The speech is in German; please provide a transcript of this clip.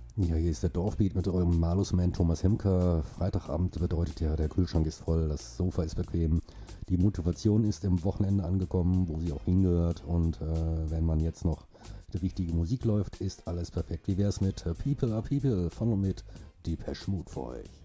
Ja, hier ist der Dorfbeat mit eurem Malus-Man Thomas Hemker. Freitagabend bedeutet ja, der Kühlschrank ist voll, das Sofa ist bequem. Die Motivation ist im Wochenende angekommen, wo sie auch hingehört. Und wenn man jetzt noch die richtige Musik läuft, ist alles perfekt. Wie wär's mit People are People von und mit Depeche Mode für euch?